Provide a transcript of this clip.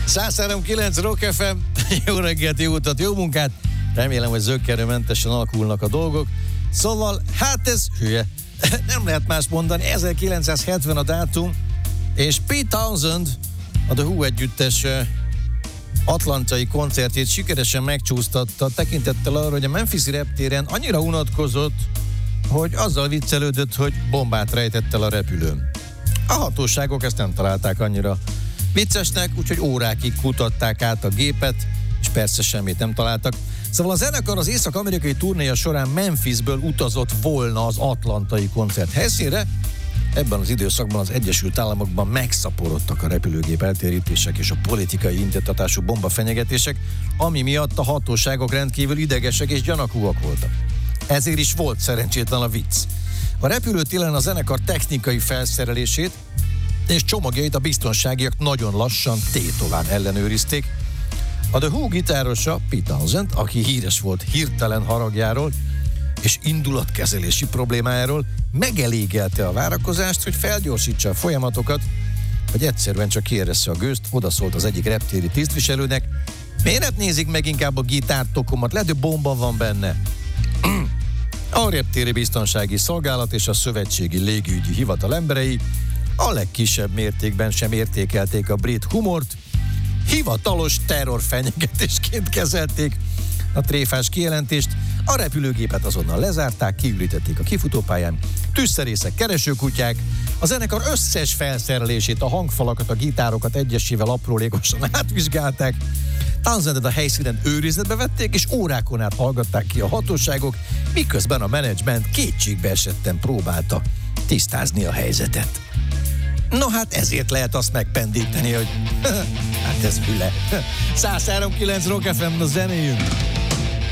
103.9 Rock FM, jó reggelt, jó utat, jó munkát. Remélem, hogy zökkenőmentesen alakulnak a dolgok. Szóval, hát ez hülye. Nem lehet más mondani, 1970 a dátum, és Pete Townshend, a The Who együttes atlantai koncertjét sikeresen megcsúsztatta, tekintettel arra, hogy a Memphis-i reptéren annyira unatkozott, hogy azzal viccelődött, hogy bombát rejtett el a repülőn. A hatóságok ezt nem találták annyira viccesnek, úgyhogy órákig kutatták át a gépet, és persze semmit nem találtak. Szóval a zenekar az észak-amerikai turnéja során Memphisből utazott volna az atlantai koncert helyszínre. Ebben az időszakban az Egyesült Államokban megszaporodtak a repülőgép eltérítések és a politikai indítatású bombafenyegetések, ami miatt a hatóságok rendkívül idegesek és gyanakúak voltak. Ezért is volt szerencsétlen a vicc. A repülőtéren a zenekar technikai felszerelését és csomagjait a biztonságiak nagyon lassan, tétován ellenőrizték. A The Who gitárosa, Pete Townshend, aki híres volt hirtelen haragjáról és indulatkezelési problémájáról, megelégelte a várakozást, hogy felgyorsítsa a folyamatokat, hogy egyszerűen csak kiérezze a gőzt. Odaszólt az egyik reptéri tisztviselőnek: miért nem nézik meg inkább a gitártokomat, lehet, hogy bomba van benne. A reptéri biztonsági szolgálat és a szövetségi légügyi hivatal emberei a legkisebb mértékben sem értékelték a brit humort, hivatalos terrorfenyegetésként kezelték a tréfás kijelentést, a repülőgépet azonnal lezárták, kiürítették a kifutópályán, tűzszerészek, keresőkutyák, a zenekar összes felszerelését, a hangfalakat, a gitárokat egyesével aprólékosan átvizsgálták, Townsendet a helyszínen őrizetbe vették, és órákon át hallgatták ki a hatóságok, miközben a menedzsment kétségbe esetten próbálta tisztázni a helyzetet. No hát ezért lehet azt megpendíteni, hogy hát ez füle. 103.9 Rock FM, a zenéjünk.